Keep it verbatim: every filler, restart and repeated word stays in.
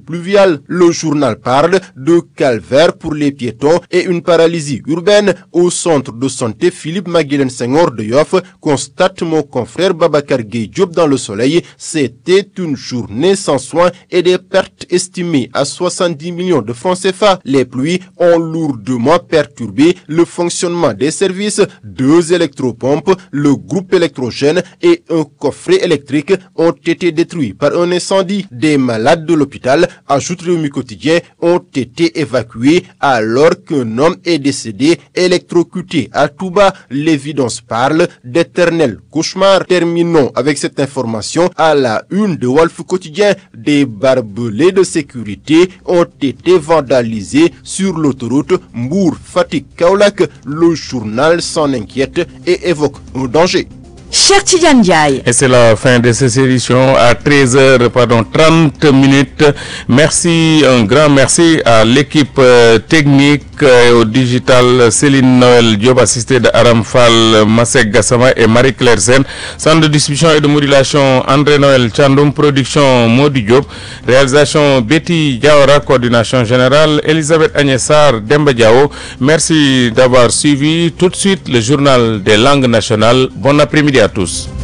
pluviale. Le journal parle de calvaire pour les piétons et une paralysie urbaine au centre de santé Philippe Maguilène Senghor de Yoff, constate mon confrère Babacar Gueye Diop dans Le Soleil. C'était une journée sans soins et des pertes estimées à soixante-dix millions de francs C F A. Les pluies ont lourdement perturbé le fonctionnement des services. Deux électropompes, le groupe électrogène et un coffret électrique ont été détruits par un incendie. Des malades de l'hôpital, ajoute Rewmi Quotidien, ont été évacués alors qu'un homme est décédé électrocuté à Touba. L'évidence parle d'éternel cauchemar. Terminons avec cette information à la une de Walf Quotidien. Des barbelés de sécurité ont été vandalisés sur l'autoroute Mbour-Fatick-Kaolack. Le journal s'en inquiète et évoque un danger. Cher Tidiane Ndiaye. Et c'est la fin de cette édition à treize heures, pardon, trente minutes. Merci, un grand merci à l'équipe euh, technique et au digital Céline Noël Diop, assistée de Aram Fall, Masek Gassama et Marie-Claire Sen. Centre de distribution et de modulation André Noël Tchandoum, production Modi Diop, réalisation Betty Diawara, coordination générale Elisabeth Agnessar Demba Diao. Merci d'avoir suivi. Tout de suite le journal des langues nationales. Bon après-midi à tous.